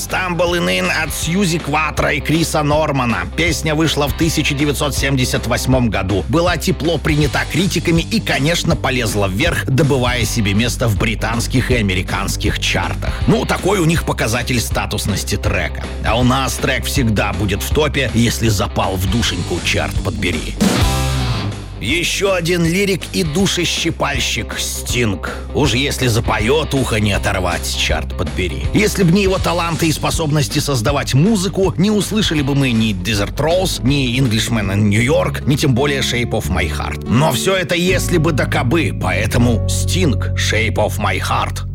Stumbling In от Сьюзи Кватро и Криса Нормана. Песня вышла в 1978 году. Была тепло принята критиками и, конечно, полезла вверх, добывая себе место в британских и американских чартах. Ну, такой у них показатель статусности трека. А у нас трек всегда будет в топе, если запал в душеньку, черт подбери. Еще один лирик и душещипальщик — Стинг. Уж если запоет, ухо не оторвать, черт подбери. Если бы не его таланты и способности создавать музыку, не услышали бы мы ни Desert Rose, ни Englishman in New York, ни тем более Shape of My Heart. Но все это если бы да кабы, поэтому Стинг — Shape of My Heart.